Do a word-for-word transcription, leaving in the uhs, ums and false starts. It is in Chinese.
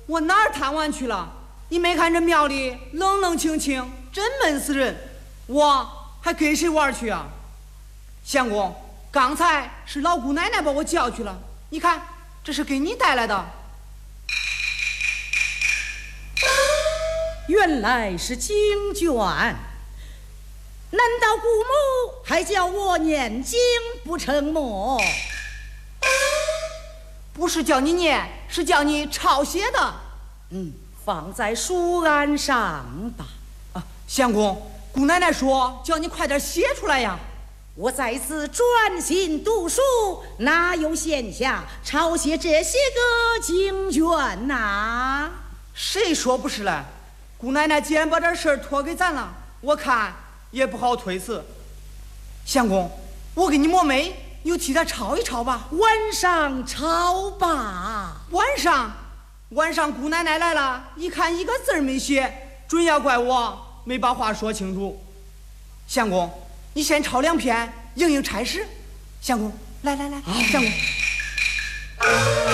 我哪儿贪玩去了？你没看这庙里冷冷清清，真闷死人，我还跟谁玩去啊？相公，刚才是老姑奶奶把我叫去了，你看这是给你带来的。 原来是经卷，难道姑母还叫我念经不成么？ 不是叫你念，是叫你抄写的。 嗯，放在书案上吧。 啊，相公，姑奶奶说叫你快点写出来呀。 我在此专心读书，哪有闲暇抄写这些个经卷呐？ 谁说不是嘞？姑奶奶既然把这事儿托给咱了，我看也不好推辞。相公，我给你磨眉，你就替他抄一抄吧。 晚上抄吧。 晚上，晚上姑奶奶来了，一看一个字儿没写，准要怪我没把话说清楚。相公，你先抄两篇，应应差事。相公，来来来，相公。